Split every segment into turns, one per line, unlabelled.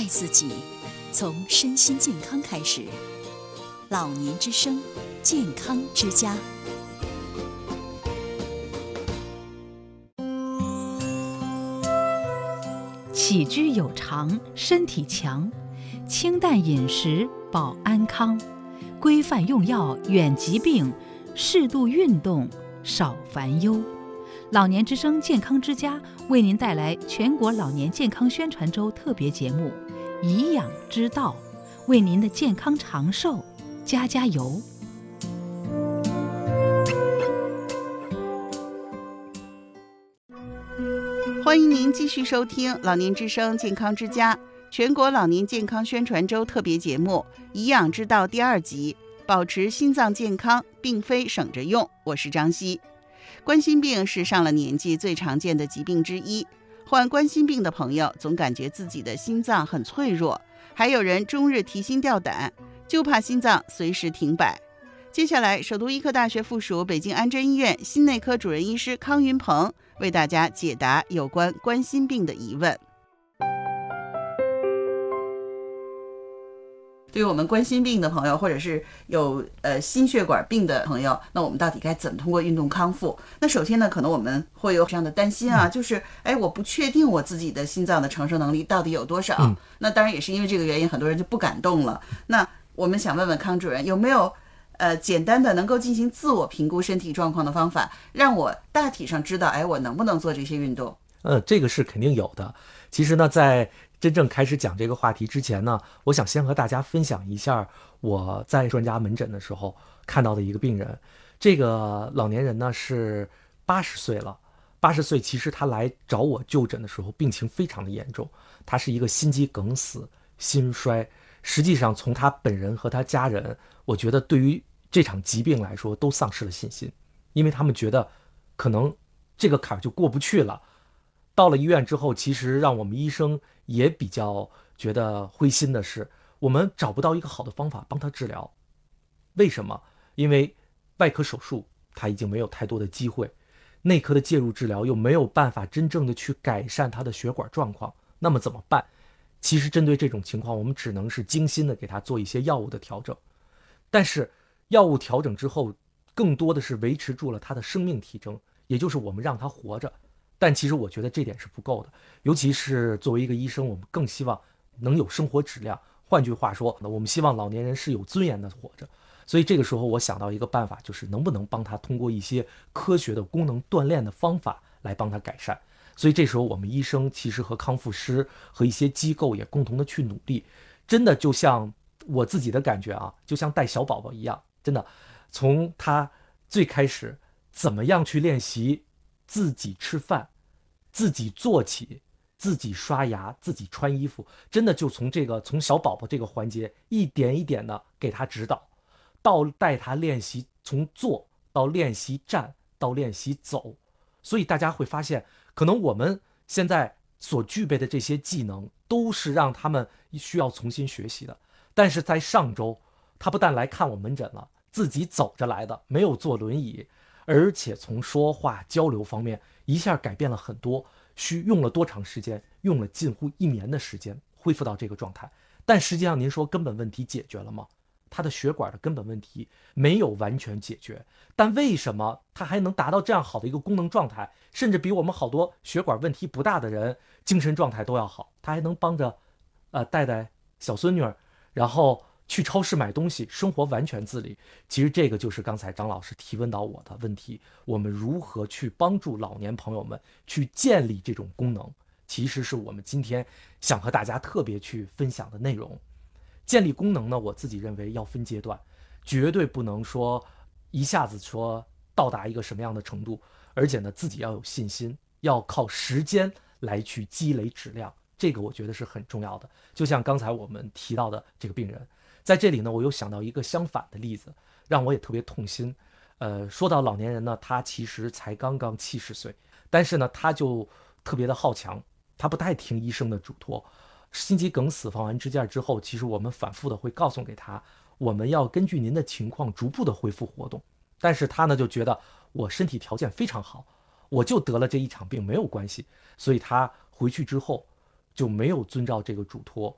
自己，从身心健康开始。老年之声，健康之家。
起居有常，身体强，清淡饮食保安康，规范用药远疾病，适度运动少烦忧。老年之声健康之家为您带来全国老年健康宣传周特别节目《颐养之道》，为您的健康长寿加加油。
欢迎您继续收听老年之声健康之家全国老年健康宣传周特别节目《颐养之道》第2集，保持心脏健康并非省着用。我是张希。冠心病是上了年纪最常见的疾病之一，患冠心病的朋友总感觉自己的心脏很脆弱，还有人终日提心吊胆，就怕心脏随时停摆。接下来，首都医科大学附属北京安贞医院心内科主任医师康云鹏为大家解答有关冠心病的疑问。对于我们冠心病的朋友，或者是有心血管病的朋友，那我们到底该怎么通过运动康复？那首先呢，可能我们会有这样的担心啊，就是我不确定我自己的心脏的承受能力到底有多少。那当然也是因为这个原因，很多人就不敢动了。那我们想问问康主任，有没有简单的能够进行自我评估身体状况的方法，让我大体上知道我能不能做这些运动？
这个是肯定有的。其实呢，在真正开始讲这个话题之前呢，我想先和大家分享一下我在专家门诊的时候看到的一个病人。这个老年人呢是80岁了，80岁其实他来找我就诊的时候病情非常的严重，他是一个心肌梗死、心衰。实际上从他本人和他家人，我觉得对于这场疾病来说都丧失了信心，因为他们觉得可能这个坎就过不去了。到了医院之后，其实让我们医生也比较觉得灰心的是，我们找不到一个好的方法帮他治疗。为什么？因为外科手术他已经没有太多的机会，内科的介入治疗又没有办法真正的去改善他的血管状况，那么怎么办？其实针对这种情况，我们只能是精心的给他做一些药物的调整。但是药物调整之后，更多的是维持住了他的生命体征，也就是我们让他活着。但其实我觉得这点是不够的，尤其是作为一个医生，我们更希望能有生活质量。换句话说，我们希望老年人是有尊严的活着。所以这个时候我想到一个办法，就是能不能帮他通过一些科学的功能锻炼的方法来帮他改善。所以这时候我们医生其实和康复师和一些机构也共同的去努力，真的就像我自己的感觉啊，就像带小宝宝一样，真的从他最开始怎么样去练习自己吃饭、自己坐起、自己刷牙、自己穿衣服，真的就从小宝宝这个环节一点一点的给他指导，到带他练习从坐到练习站到练习走。所以大家会发现，可能我们现在所具备的这些技能都是让他们需要重新学习的。但是在上周，他不但来看我门诊了，自己走着来的，没有坐轮椅，而且从说话交流方面一下改变了很多。用了多长时间？用了近乎1年的时间恢复到这个状态。但实际上您说根本问题解决了吗？他的血管的根本问题没有完全解决，但为什么他还能达到这样好的一个功能状态，甚至比我们好多血管问题不大的人精神状态都要好？他还能帮着带小孙女儿，然后去超市买东西，生活完全自理。其实这个就是刚才张老师提问到我的问题，我们如何去帮助老年朋友们去建立这种功能，其实是我们今天想和大家特别去分享的内容。建立功能呢，我自己认为要分阶段，绝对不能说一下子说到达一个什么样的程度，而且呢自己要有信心，要靠时间来去积累质量，这个我觉得是很重要的。就像刚才我们提到的这个病人，在这里呢，我又想到一个相反的例子，让我也特别痛心。说到老年人呢，他其实才刚刚70岁，但是呢，他就特别的好强，他不太听医生的嘱托。心肌梗死放完支架之后，其实我们反复的会告诉给他，我们要根据您的情况逐步的恢复活动。但是他呢就觉得我身体条件非常好，我就得了这一场病没有关系，所以他回去之后就没有遵照这个嘱托，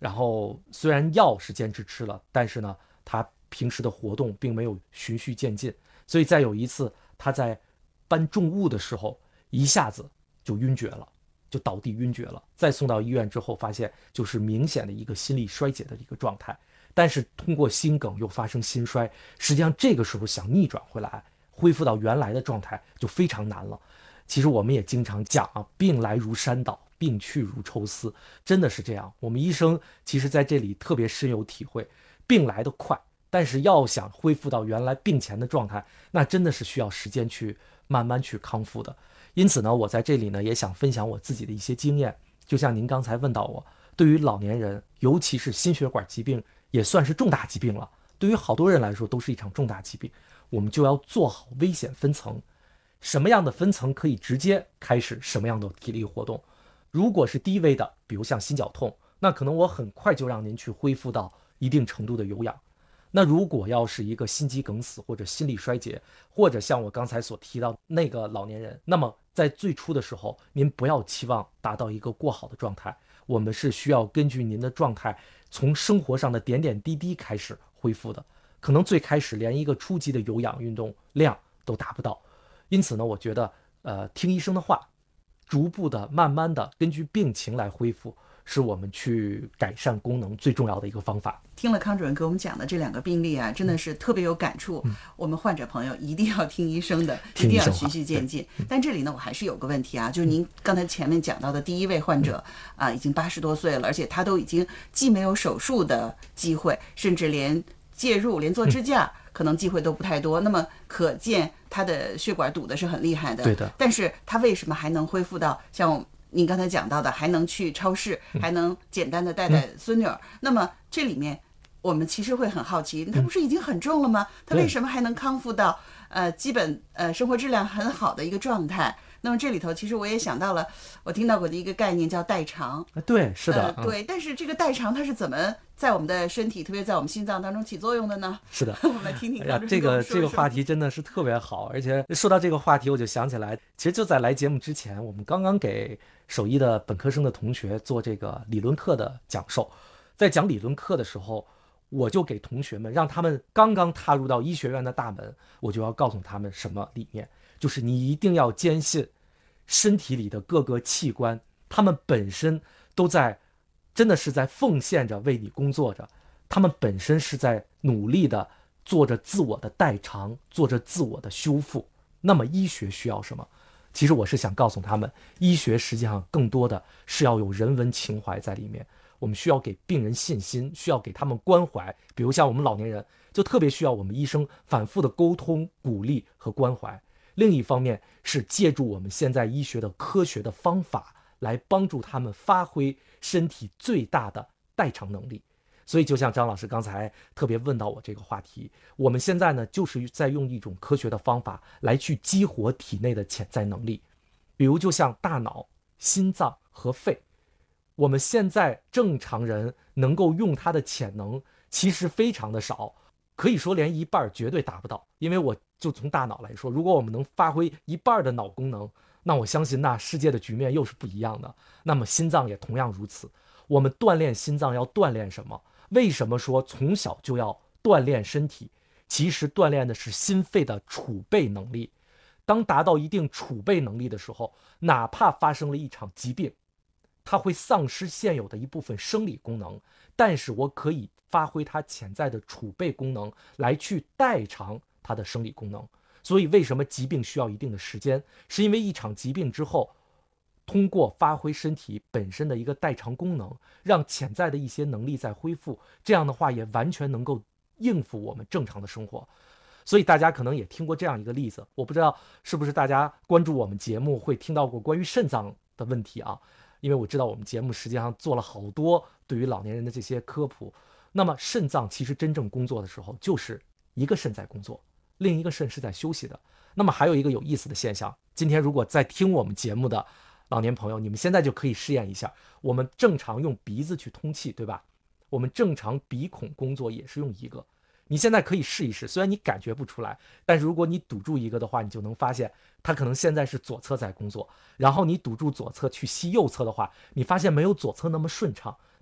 然后虽然药是坚持吃了，但是呢，他平时的活动并没有循序渐进，所以在有一次他在搬重物的时候，一下子就晕厥了，就倒地晕厥了。再送到医院之后，发现就是明显的一个心力衰竭的一个状态。但是通过心梗又发生心衰，实际上这个时候想逆转回来，恢复到原来的状态就非常难了。其实我们也经常讲啊，病来如山倒，病去如抽丝，真的是这样。我们医生其实在这里特别深有体会，病来得快，但是要想恢复到原来病前的状态，那真的是需要时间去慢慢去康复的。因此呢，我在这里呢也想分享我自己的一些经验。就像您刚才问到我，对于老年人，尤其是心血管疾病，也算是重大疾病了。对于好多人来说，都是一场重大疾病，我们就要做好危险分层。什么样的分层可以直接开始什么样的体力活动？如果是低危的，比如像心绞痛，那可能我很快就让您去恢复到一定程度的有氧。那如果要是一个心肌梗死或者心力衰竭，或者像我刚才所提到那个老年人，那么在最初的时候，您不要期望达到一个过好的状态，我们是需要根据您的状态，从生活上的点点滴滴开始恢复的。可能最开始连一个初级的有氧运动量都达不到。因此呢，我觉得听医生的话，逐步的慢慢的根据病情来恢复，是我们去改善功能最重要的一个方法。
听了康主任给我们讲的这2个病例啊，真的是特别有感触。我们患者朋友一定要听医生的，一定要循序渐进。但这里呢，我还是有个问题啊，就是您刚才前面讲到的第一位患者啊，已经80多岁了，而且他都已经既没有手术的机会，甚至连介入连做支架可能机会都不太多。那么可见他的血管堵的是很厉害的。
对的。
但是他为什么还能恢复到像您刚才讲到的，还能去超市，还能简单的带带孙女儿？那么这里面我们其实会很好奇，他不是已经很重了吗？他为什么还能康复到基本生活质量很好的一个状态？那么这里头其实我也想到了，我听到过的一个概念叫代偿。
对，是的，
对。但是这个代偿它是怎么在我们的身体，特别在我们心脏当中起作用的呢？
是的，
我们来听听。
这个话题真的是特别好，而且说到这个话题，我就想起来，其实就在来节目之前，我们刚刚给首医的本科生的同学做这个理论课的讲授。在讲理论课的时候，我就给同学们，让他们刚刚踏入到医学院的大门，我就要告诉他们什么理念，就是你一定要坚信身体里的各个器官，他们本身都在真的是在奉献着为你工作着，他们本身是在努力的做着自我的代偿，做着自我的修复。那么医学需要什么？其实我是想告诉他们，医学实际上更多的是要有人文情怀在里面。我们需要给病人信心，需要给他们关怀。比如像我们老年人，就特别需要我们医生反复的沟通、鼓励和关怀。另一方面是借助我们现在医学的科学的方法，来帮助他们发挥身体最大的代偿能力。所以就像张老师刚才特别问到我这个话题，我们现在呢就是在用一种科学的方法来去激活体内的潜在能力。比如就像大脑、心脏和肺，我们现在正常人能够用它的潜能其实非常的少，可以说连一半绝对达不到。因为我就从大脑来说，如果我们能发挥一半的脑功能，那我相信那世界的局面又是不一样的。那么心脏也同样如此。我们锻炼心脏要锻炼什么？为什么说从小就要锻炼身体？其实锻炼的是心肺的储备能力。当达到一定储备能力的时候，哪怕发生了一场疾病，它会丧失现有的一部分生理功能，但是我可以发挥它潜在的储备功能来去代偿它的生理功能。所以为什么疾病需要一定的时间？是因为一场疾病之后，通过发挥身体本身的一个代偿功能，让潜在的一些能力再恢复，这样的话也完全能够应付我们正常的生活。所以大家可能也听过这样一个例子，我不知道是不是大家关注我们节目会听到过关于肾脏的问题啊，因为我知道我们节目实际上做了好多对于老年人的这些科普。那么肾脏其实真正工作的时候，就是一个肾在工作，另一个肾是在休息的。那么还有一个有意思的现象，今天如果在听我们节目的老年朋友，你们现在就可以试验一下，我们正常用鼻子去通气，对吧？我们正常鼻孔工作也是用一个。你现在可以试一试，虽然你感觉不出来，但是如果你堵住一个的话，你就能发现它可能现在是左侧在工作，然后你堵住左侧去吸右侧的话，你发现没有左侧那么顺畅。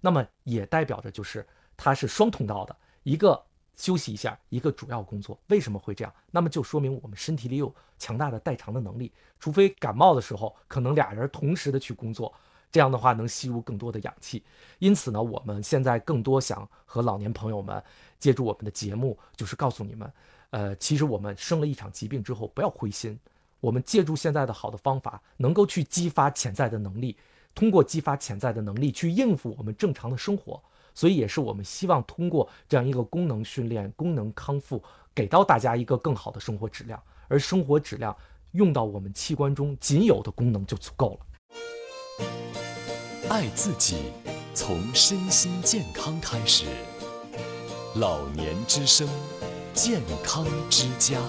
那么也代表着就是它是双通道的，一个休息一下，一个主要工作。为什么会这样？那么就说明我们身体里有强大的代偿的能力，除非感冒的时候可能俩人同时的去工作，这样的话能吸入更多的氧气。因此呢，我们现在更多想和老年朋友们借助我们的节目，就是告诉你们，其实我们生了一场疾病之后不要灰心，我们借助现在的好的方法，能够去激发潜在的能力，通过激发潜在的能力去应付我们正常的生活。所以也是我们希望通过这样一个功能训练、功能康复，给到大家一个更好的生活质量。而生活质量用到我们器官中仅有的功能就足够了。
爱自己，从身心健康开始。老年之声，健康之家。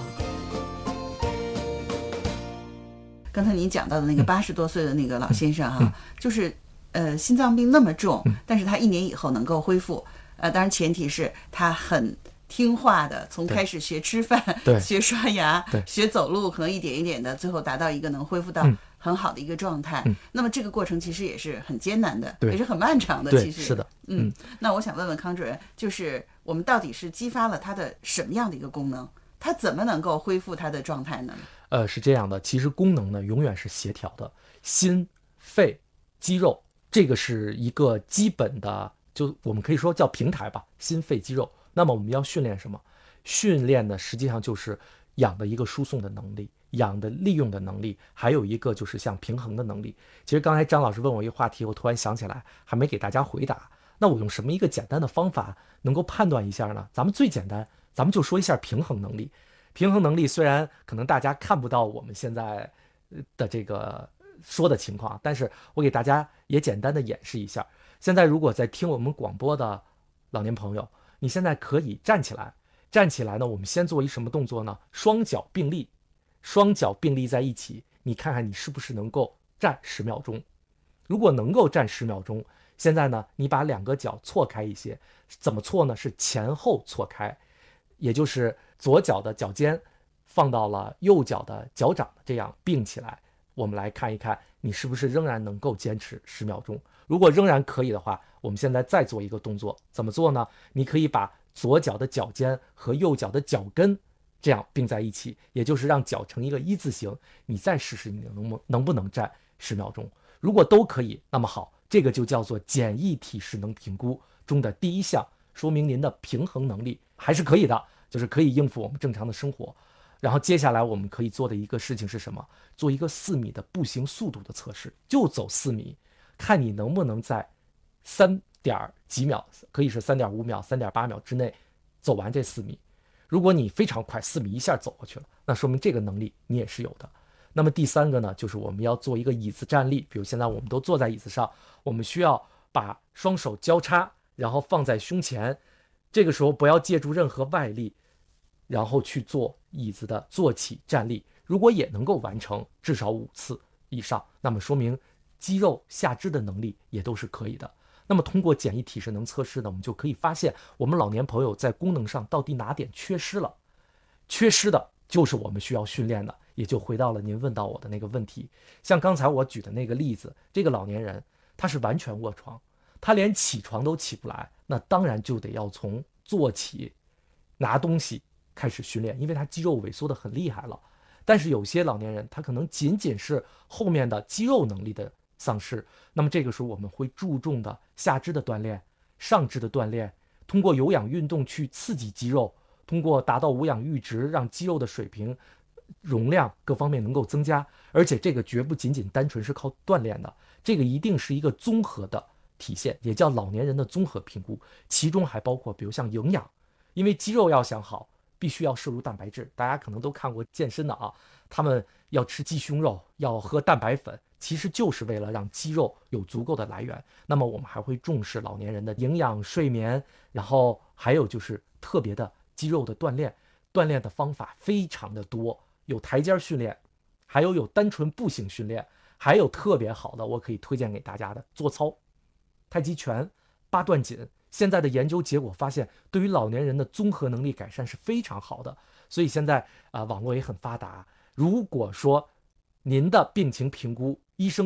刚才您讲到的那个80多岁的那个老先生哈，就是心脏病那么重，但是他1年以后能够恢复，当然前提是他很听话的，从开始学吃饭、学刷牙、学走路，可能一点一点的，最后达到一个能恢复到很好的一个状态。那么这个过程其实也是很艰难的，也是很漫长的。其实
是的，
那我想问问康主任，就是我们到底是激发了他的什么样的一个功能？他怎么能够恢复他的状态呢？
是这样的，其实功能呢永远是协调的，心、肺、肌肉。这个是一个基本的，就我们可以说叫平台吧，心肺肌肉。那么我们要训练什么？训练呢，实际上就是氧的一个输送的能力，氧的利用的能力，还有一个就是像平衡的能力。其实刚才张老师问我一个话题，我突然想起来，还没给大家回答。那我用什么一个简单的方法能够判断一下呢？咱们最简单，咱们就说一下平衡能力。平衡能力虽然可能大家看不到我们现在的这个说的情况，但是我给大家也简单的演示一下。现在如果在听我们广播的老年朋友，你现在可以站起来。站起来呢，我们先做一什么动作呢？双脚并立，双脚并立在一起，你看看你是不是能够站10秒钟。如果能够站10秒钟，现在呢，你把2个脚错开一些。怎么错呢？是前后错开，也就是左脚的脚尖放到了右脚的脚掌，这样并起来。我们来看一看，你是不是仍然能够坚持10秒钟？如果仍然可以的话，我们现在再做一个动作，怎么做呢？你可以把左脚的脚尖和右脚的脚跟这样并在一起，也就是让脚成一个一字形。你再试试你能不能站10秒钟？如果都可以，那么好，这个就叫做简易体适能评估中的第1项，说明您的平衡能力还是可以的，就是可以应付我们正常的生活。然后接下来我们可以做的一个事情是什么？做一个4米的步行速度的测试，就走4米，看你能不能在3点几秒，可以是3.5秒、3.8秒之内走完这4米。如果你非常快，4米一下走过去了，那说明这个能力你也是有的。那么第3个呢，就是我们要做一个椅子站立。比如现在我们都坐在椅子上，我们需要把双手交叉，然后放在胸前，这个时候不要借助任何外力，然后去做椅子的坐起站立。如果也能够完成至少5次以上，那么说明肌肉下肢的能力也都是可以的。那么通过简易体适能测试呢，我们就可以发现我们老年朋友在功能上到底哪点缺失了。缺失的就是我们需要训练的，也就回到了您问到我的那个问题。像刚才我举的那个例子，这个老年人他是完全卧床，他连起床都起不来，那当然就得要从坐起拿东西开始训练，因为他肌肉萎缩的很厉害了。但是有些老年人他可能仅仅是后面的肌肉能力的丧失，那么这个时候我们会注重的下肢的锻炼、上肢的锻炼，通过有氧运动去刺激肌肉，通过达到无氧阈值，让肌肉的水平、容量各方面能够增加。而且这个绝不仅仅单纯是靠锻炼的，这个一定是一个综合的体现，也叫老年人的综合评估，其中还包括比如像营养，因为肌肉要想好，必须要摄入蛋白质。大家可能都看过健身的啊，他们要吃鸡胸肉，要喝蛋白粉，其实就是为了让肌肉有足够的来源。那么我们还会重视老年人的营养、睡眠，然后还有就是特别的肌肉的锻炼。锻炼的方法非常的多，有台阶训练，还有单纯步行训练，还有特别好的我可以推荐给大家的做操、太极拳、八段锦。现在的研究结果发现，对于老年人的综合能力改善是非常好的。所以现在网络也很发达，如果说您的病情评估，医生